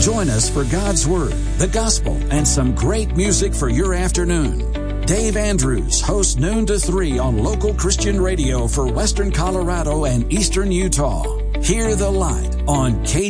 Join us for God's Word, the Gospel, and some great music for your afternoon. Dave Andrews hosts noon to 3 on local Christian radio for Western Colorado and Eastern Utah. Hear the Light on KGNU.